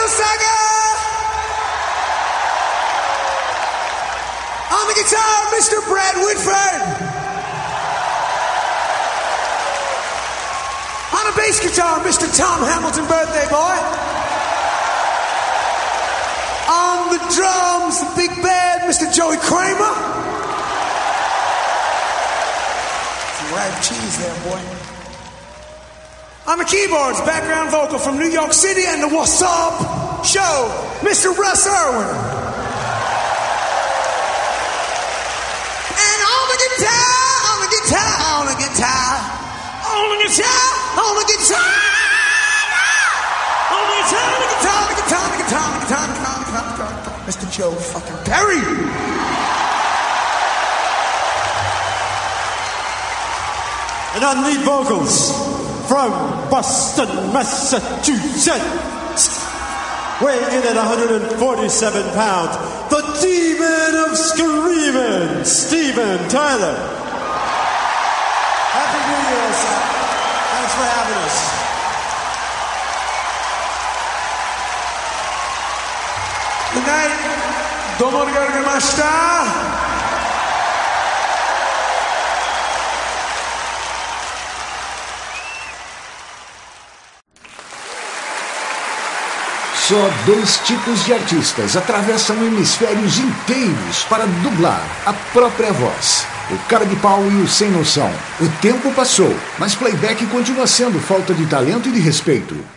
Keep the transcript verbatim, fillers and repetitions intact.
Saga! On the guitar, Mister Brad Whitford. On the bass guitar, Mister Tom Hamilton, birthday boy. On the drums, the big bad, Mister Joey Kramer. Some rag cheese there, boy. On the keyboards, background vocal from New York City and the What's Up Show, Mister Russ Irwin. And on the guitar, on the guitar, on the guitar, on the guitar, on the guitar, on the guitar, on the guitar, on the guitar, on the guitar, on the guitar, on the guitar, on the guitar, on the guitar, Mister Joe fucking Perry. And on lead vocals, from Boston, Massachusetts, weighing in at one hundred forty-seven pounds, the Demon of Screamin', Steven Tyler. Happy New Year, sir. Thanks for having us. Good night. Domo arigatou gozaimashita. Só dois tipos de artistas atravessam hemisférios inteiros para dublar a própria voz. O cara de pau e o sem noção. O tempo passou, mas playback continua sendo falta de talento e de respeito.